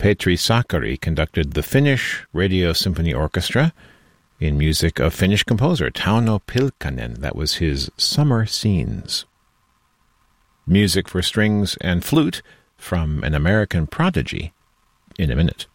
Petri Sakari conducted the Finnish Radio Symphony Orchestra in music of Finnish composer Tauno Pilkkanen. That was his Summer Scenes. Music for strings and flute from an American prodigy in a minute.